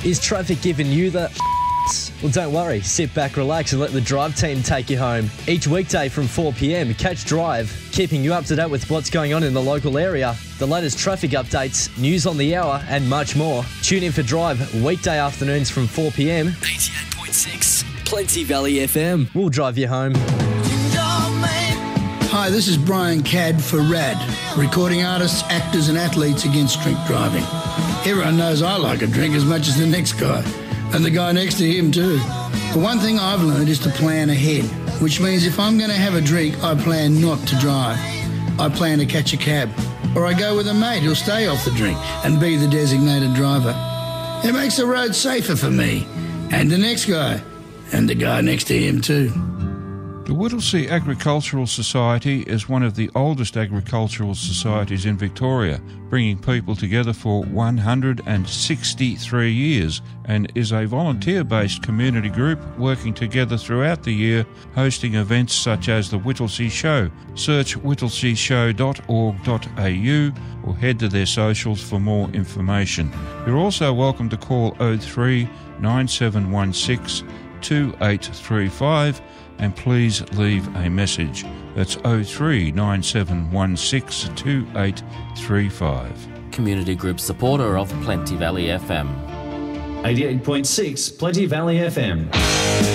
Is traffic giving you the Well, don't worry. Sit back, relax and let the Drive team take you home. Each weekday from 4 p.m, catch Drive, keeping you up to date with what's going on in the local area, the latest traffic updates, news on the hour and much more. Tune in for Drive weekday afternoons from 4 p.m. 88.6 Plenty Valley FM. We'll drive you home. Hi, this is Brian Cadd for RAD, recording artists, actors and athletes against drink driving. Everyone knows I like a drink as much as the next guy, and the guy next to him too. The one thing I've learned is to plan ahead, which means if I'm going to have a drink, I plan not to drive. I plan to catch a cab, or I go with a mate who'll stay off the drink and be the designated driver. It makes the road safer for me, and the next guy, and the guy next to him too. The Whittlesea Agricultural Society is one of the oldest agricultural societies in Victoria, bringing people together for 163 years, and is a volunteer-based community group working together throughout the year, hosting events such as the Whittlesea Show. Search whittlesea.show.org.au or head to their socials for more information. You're also welcome to call 03 9716 2835 and please leave a message. That's 03 9716 2835. Community group supporter of Plenty Valley FM. 88.6 Plenty Valley FM.